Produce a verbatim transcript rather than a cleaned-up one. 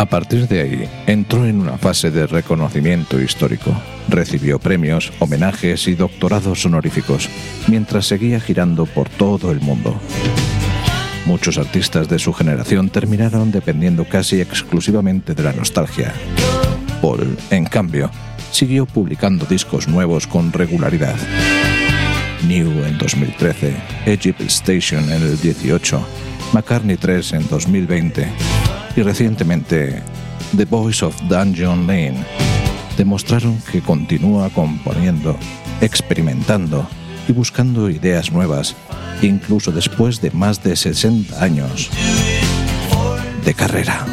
A partir de ahí, entró en una fase de reconocimiento histórico. Recibió premios, homenajes y doctorados honoríficos, mientras seguía girando por todo el mundo. Muchos artistas de su generación terminaron dependiendo casi exclusivamente de la nostalgia. Paul, en cambio, siguió publicando discos nuevos con regularidad. New en dos mil trece, Egypt Station en el dieciocho, McCartney tres en dos mil veinte y recientemente The Voice of Dungeon Lane demostraron que continúa componiendo, experimentando y buscando ideas nuevas, incluso después de más de sesenta años de carrera.